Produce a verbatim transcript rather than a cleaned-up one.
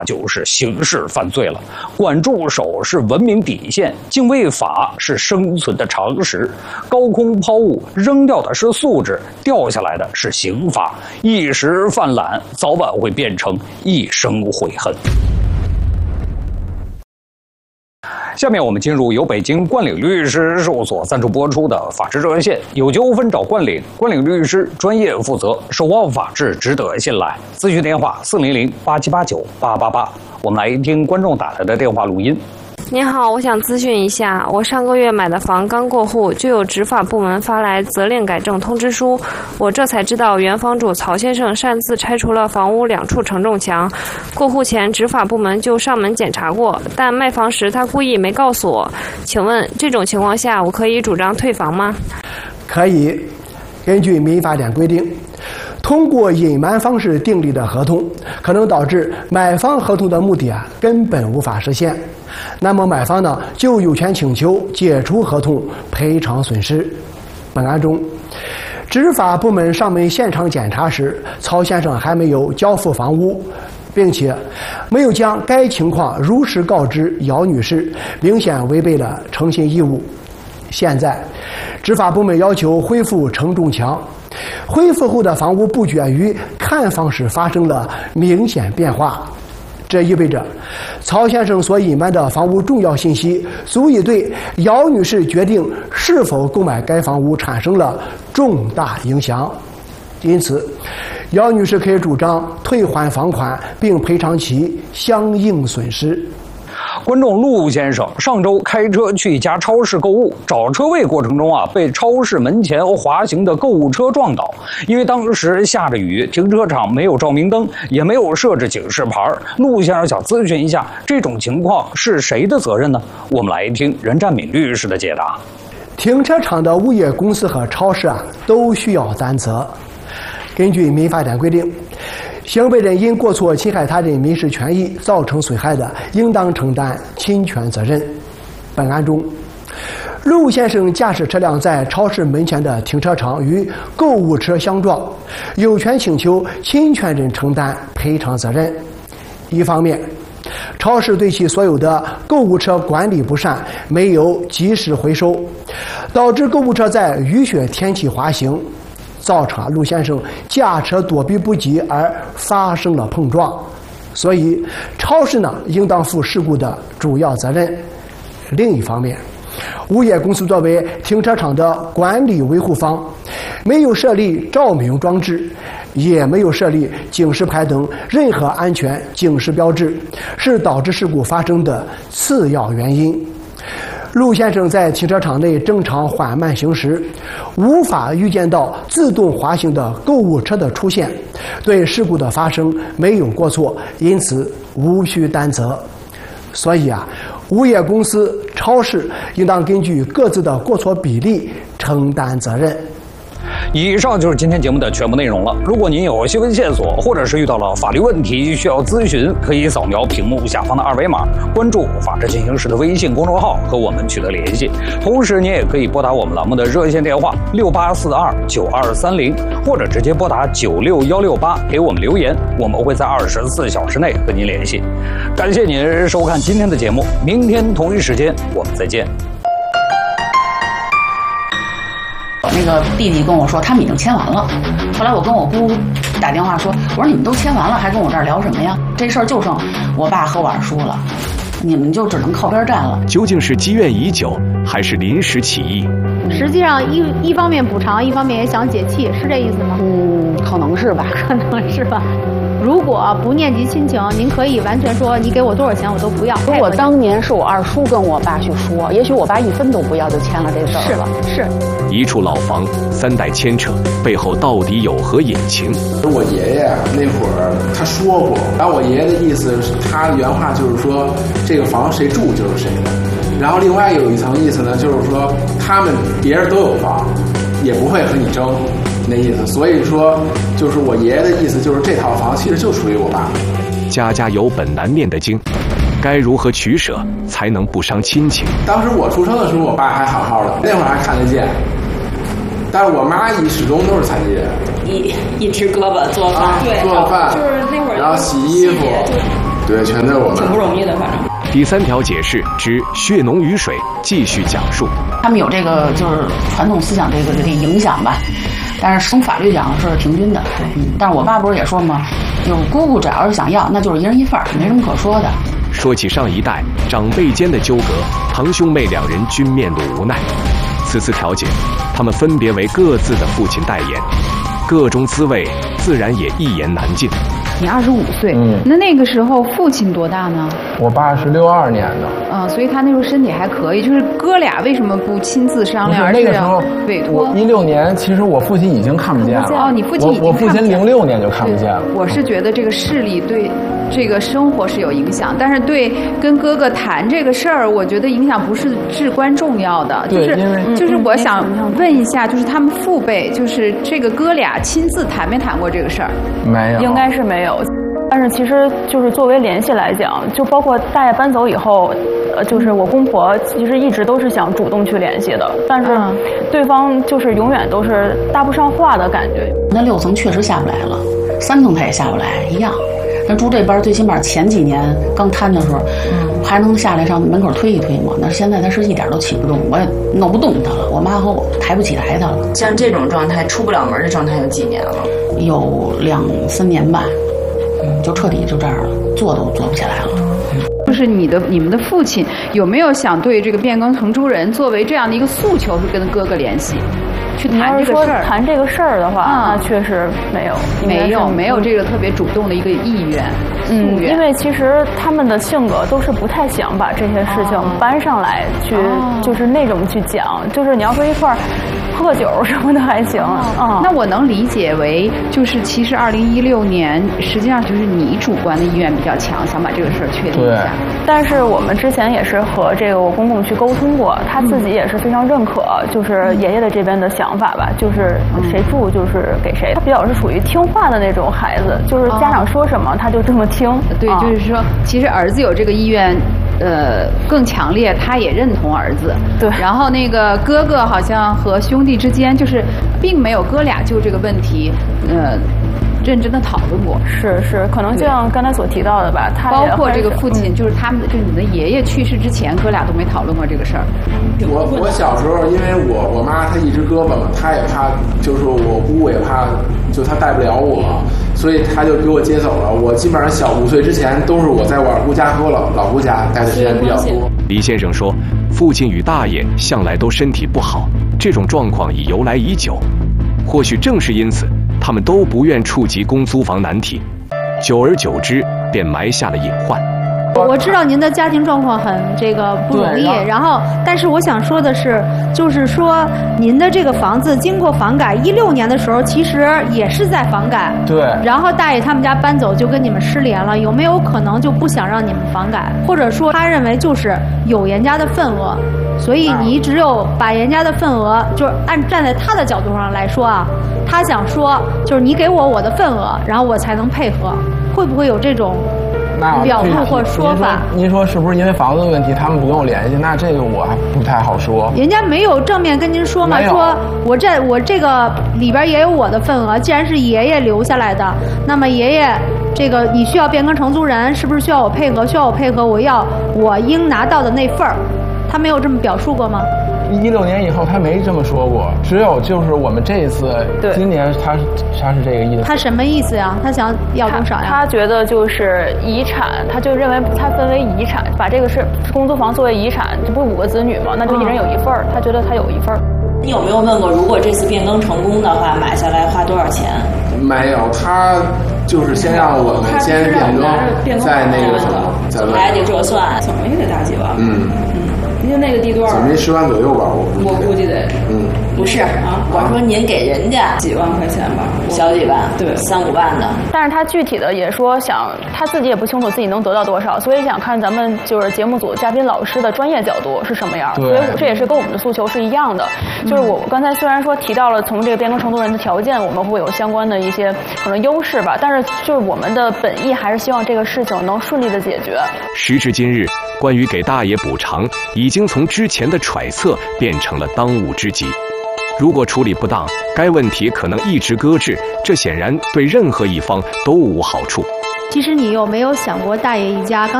就是刑事犯罪了。管住手是文明底线，敬畏法是生存的常识。高空抛物扔掉的是素质，掉下来的是刑罚。一时犯懒，早晚会变成一生悔恨。下面我们进入由北京冠岭律师事务所赞助播出的法治热线，有纠纷找冠岭，冠岭律师专业负责，守望法治值得信赖。咨询电话四零零八七八九八八八。我们来听观众打来的电话录音。 您好，我想咨询一下，我上个月买的房刚过户，就有执法部门发来责令改正通知书，我这才知道原房主曹先生擅自拆除了房屋两处承重墙。过户前执法部门就上门检查过，但卖房时他故意没告诉我。请问这种情况下，我可以主张退房吗？ 可以，根据民法典规定，通过隐瞒方式订立的合同，可能导致买方合同的目的啊根本无法实现。那么买方呢就有权请求解除合同，赔偿损失。本案中，执法部门上门现场检查时，曹先生还没有交付房屋，并且没有将该情况如实告知姚女士，明显违背了诚信义务。现在，执法部门要求恢复承重墙，恢复后的房屋布局与看房时发生了明显变化。这意味着，曹先生所隐瞒的房屋重要信息，足以对姚女士决定是否购买该房屋产生了重大影响。因此，姚女士可以主张退还房款，并赔偿其相应损失。 观众陆先生上周开车去一家超市购物，找车位过程中啊，被超市门前滑行的购物车撞倒。因为当时下着雨，停车场没有照明灯，也没有设置警示牌。陆先生想咨询一下，这种情况是谁的责任呢？我们来听任占敏律师的解答。 停车场的物业公司和超市啊，都需要担责。根据民法典规定，行为人因过错侵害他人民事权益造成损害的，应当承担侵权责任。本案中，陆先生驾驶车辆在超市门前的停车场与购物车相撞，有权请求侵权人承担赔偿责任。一方面，超市对其所有的购物车管理不善，没有及时回收，导致购物车在雨雪天气滑行，造成陆先生驾车躲避不及而发生了碰撞，所以超市呢应当负事故的主要责任。另一方面，物业公司作为停车场的管理维护方，没有设立照明装置，也没有设立警示牌等任何安全警示标志，是导致事故发生的次要原因。陆先生在停车场内正常缓慢行驶，无法预见到自动滑行的购物车的出现，对事故的发生没有过错，因此无需担责。所以啊，物业公司、超市应当根据各自的过错比例承担责任。 以上就是今天节目的全部内容了。如果您有新闻线索，或者是遇到了法律问题需要咨询，可以扫描屏幕下方的二维码，关注法治进行时的微信公众号和我们取得联系。同时，您也可以拨打我们栏目的热线电话六八四二九二三零，或者直接拨打九六幺六八给我们留言，我们会在二十四小时内和您联系。感谢您收看今天的节目，明天同一时间我们再见。 那个弟弟跟我说他们已经签完了，后来我跟我姑打电话说，我说你们都签完了还跟我这儿聊什么呀？这事儿就剩我爸和我二叔了，你们就只能靠边站了。 究竟是积怨已久还是临时起意？ 实际上一一方面补偿，一方面也想解气，是这意思吗？ 嗯，可能是吧， 可能是吧。如果不念及亲情，您可以完全说你给我多少钱我都不要。 如果当年是我二叔跟我爸去说，也许我爸一分都不要就签了这事儿了。 是是。 一处老房，三代牵扯，背后到底有何隐情？ 我爷爷那会儿他说过，然后我爷爷的意思，他的原话就是说，这个房谁住就是谁的。然后另外有一层意思呢，就是说他们别人都有房，也不会和你争。那意思，所以说，就是我爷爷的意思，就是这套房其实就属于我爸。 家家有本难念的经，该如何取舍才能不伤亲情？ 当时我出生的时候，我爸还好好的，那会儿还看得见，但是我妈一始终都是残疾人， 一一只胳膊做饭， 啊、 对， 做饭， 就是那会儿， 然后洗衣服。 对，全都是我们， 挺不容易的，反正。 第三条解释之血浓于水继续讲述， 他们有这个就是传统思想这个这个影响吧，但是从法律讲是平均的。嗯，但是我爸不是也说吗？就姑姑只要是想要，那就是一人一份儿，没什么可说的。 说起上一代长辈间的纠葛，堂兄妹两人均面露无奈。此次调解，他们分别为各自的父亲代言，各种滋味自然也一言难尽。 你二十五岁， 嗯， 那那个时候父亲多大呢？ 我爸是六二年的， 嗯，所以他那时候身体还可以。就是哥俩为什么不亲自商量，而那个时候委托？ 我一六年，其实我父亲已经看不见了。 哦，你父亲已经我我父亲零六年就看不见了。 我是觉得这个视力对这个生活是有影响，但是对跟哥哥谈这个事儿，我觉得影响不是至关重要的。 对， 就是因为就是我想问一下，就是他们父辈，就是这个哥俩亲自谈没谈过这个事儿？ 没有， 应该是没有。但是其实就是作为联系来讲，就包括大爷搬走以后，呃，就是我公婆其实一直都是想主动去联系的，但是对方就是永远都是搭不上话的感觉。 那六层确实下不来了，三层他也下不来，一样。那住这边最起码前几年刚摊的时候，嗯，还能下来上门口推一推嘛。那现在他是一点都起不动，我也弄不动他了，我妈和我抬不起来他了。 像这种状态出不了门的状态有几年了？ 有两三年吧。就彻底就这样了，坐都坐不起来了。 就是你的你们的父亲有没有想对这个变更承租人作为这样的一个诉求，是跟哥哥联系，去谈这个事儿？ 谈这个事儿的话，嗯、那确实没有， 没有没有这个特别主动的一个意愿。 嗯，因为其实他们的性格都是不太想把这些事情搬上来去，哦、就是那种去讲。就是你要说一块儿喝个酒什么的还行。 哦嗯、那我能理解为，就是其实二零一六年实际上就是你主观的意愿比较强，想把这个事儿确定一下。 但是我们之前也是和这个我公公去沟通过，他自己也是非常认可，就是爷爷的这边的想法吧，就是谁住就是给谁。他比较是属于听话的那种孩子，就是家长说什么他就这么听。 对，就是说，其实儿子有这个意愿，呃，更强烈，他也认同儿子。 对。 然后那个哥哥好像和兄弟之间，就是并没有哥俩就这个问题，呃。认真的讨论过， 是是，可能就像刚才所提到的吧，他包括这个父亲，嗯、就是他们，就你的爷爷去世之前，哥俩都没讨论过这个事儿。 我我小时候，因为我我妈她一只胳膊嘛，她也怕，就是我姑姑也怕，就她带不了我，所以她就给我接走了。我基本上小五岁之前都是我在我二姑家和我老老姑家待的时间比较多。 李先生说，父亲与大爷向来都身体不好，这种状况已由来已久。或许正是因此，他们都不愿触及公租房难题，久而久之便埋下了隐患。 我知道您的家庭状况很这个不容易，然后，但是我想说的是，就是说您的这个房子经过房改，一六年的时候其实也是在房改， 对。 然后大爷他们家搬走就跟你们失联了，有没有可能就不想让你们房改，或者说他认为就是有严家的份额，所以你只有把严家的份额，就是按站在他的角度上来说啊，他想说就是你给我我的份额，然后我才能配合，会不会有这种？表述或说法， 您说是不是因为房子的问题，他们不跟我联系？那这个我还不太好说。 人家没有正面跟您说吗？说我这我这个里边也有我的份额，既然是爷爷留下来的，那么爷爷这个你需要变更承租人，是不是需要我配合？需要我配合，我要我应拿到的那份儿，他没有这么表述过吗？ 一六年以后他没这么说过，只有就是我们这一次，今年他他是这个意思。 他什么意思呀？他想要多少呀？ 他, 他觉得就是遗产，他就认为他分为遗产，把这个是公租房作为遗产，这不是五个子女吗？那就一人有一份儿、嗯，他觉得他有一份儿。 你有没有问过，如果这次变更成功的话，买下来花多少钱？ 没有，他就是先让我们先变更，再那个什么，再问， 还得折算，怎么也得大几万。 嗯。 您那个地段怎么十万左右吧？我我估计得，嗯，不是啊，我说您给人家几万块钱吧，小几万，对，三五万的。 但是他具体的也说想，他自己也不清楚自己能得到多少，所以想看咱们就是节目组嘉宾老师的专业角度是什么样。所以这也是跟我们的诉求是一样的。就是我刚才虽然说提到了从这个变更承租人的条件，我们会有相关的一些可能优势吧，但是就是我们的本意还是希望这个事情能顺利的解决。 时至今日，关于给大爷补偿，已经从之前的揣测变成了当务之急。如果处理不当，该问题可能一直搁置，这显然对任何一方都无好处。 其实你有没有想过，大爷一家刚